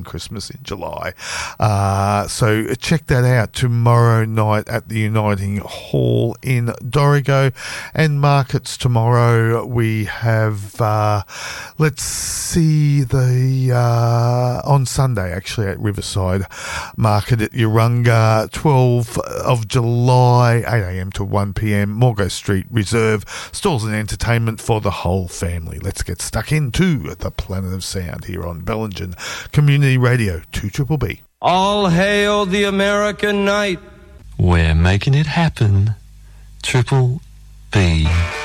Christmas in July. So check that out tomorrow night at the Uniting Hall in Dorrigo. And markets tomorrow, we have, let's see, on Sunday actually at Riverside Market at Urunga, 12th of July, 8am to 1pm, Morgo Street Reserve, stalls and entertainment for the whole family. Let's get stuck into the Planet of Sound here on Bellingen Community Radio 2BBB. All hail the American night. We're making it happen. Triple B.